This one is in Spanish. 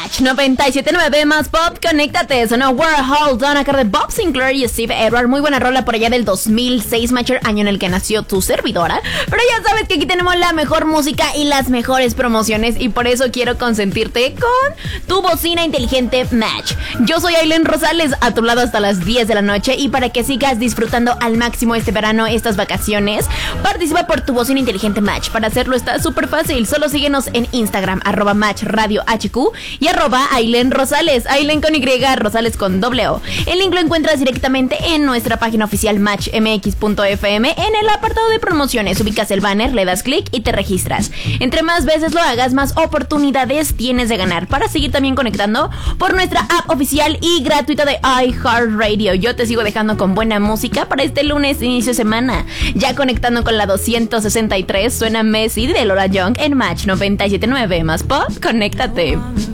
Match 97.9 más pop, conéctate. Sonó Warhol a cargo de Bob Sinclair y Steve Edward. Muy buena rola por allá del 2006, Matcher, año en el que nació tu servidora. Pero ya sabes que aquí tenemos la mejor música y las mejores promociones, y por eso quiero consentirte con tu bocina inteligente Match. Yo soy Aileen Rosales, a tu lado hasta las 10 de la noche, y para que sigas disfrutando al máximo este verano, estas vacaciones, participa por tu bocina inteligente Match. Para hacerlo está súper fácil, solo síguenos en Instagram, @MatchRadioHQ y @Aileen Rosales, Aileen con Y, Rosales con O. El link lo encuentras directamente en nuestra página oficial matchmx.fm. En el apartado de promociones ubicas el banner, le das clic y te registras. Entre más veces lo hagas, más oportunidades tienes de ganar, para seguir también conectando por nuestra app oficial y gratuita de iHeartRadio. Yo te sigo dejando con buena música para este lunes inicio de semana. Ya conectando con la 263, suena Messi de Lola Young en Match 97.9 más pop, conéctate.